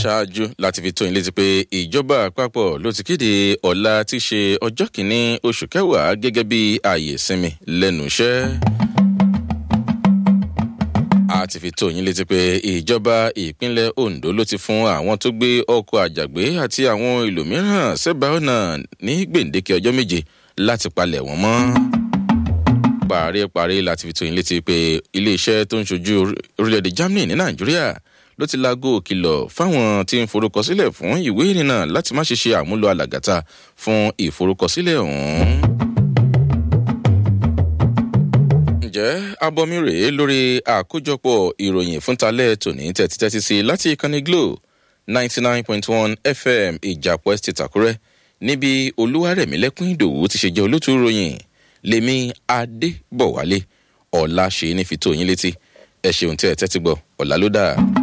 ṣáájú láti fi tó yín létí pé ìjọba àpapọ̀ ló ti kéde ọ̀la tí í ṣe ọjọ́ kìíní oṣù kẹwàá gẹ́gẹ́ bí ààyè ìsinmi lẹ́nu iṣẹ́. a ti fi tó yín létí pé ìjọba ìpínlẹ̀ Ondo ló ti fún àwọn tó gbé ọkọ̀ àjàgbé àti àwọn ìlú mìíràn sẹ́bàá ọ̀nà ní gbèǹdéke ọjọ́ 7 láti palẹ̀ wọ́n mọ́. parí láti fi tó yín létí pé iléeṣẹ́ tó ń ṣojú orílẹ̀-èdè Germany ní Nàìjíríà ló ti láago kìlọ̀ fáwọn tí ń forúkọsílẹ̀ fún ìwé ìrìnnà láti má ṣe ṣe àmúlò alàgàtà fún ìforúkọsílẹ̀ ọ̀hún. ǹjẹ́ abọ́mi rèé lórí àkójọpọ̀ ìròyìn fúntalẹ́ tòní tẹ́tí sí láti ìkànnì Glo 99.1 FM Ìjàpọ̀ Estate Àkúrẹ́ níbi Olúwarẹ̀mílẹ́kún Ìdòwú ti ṣe jẹ́ olótú ìròyìn lèmi Adébọ̀wálé ọ̀la ṣe ní fi tó yín létí ẹ ṣeun tí ẹ tẹ́tí gbọ́ ọ̀la ló dáa.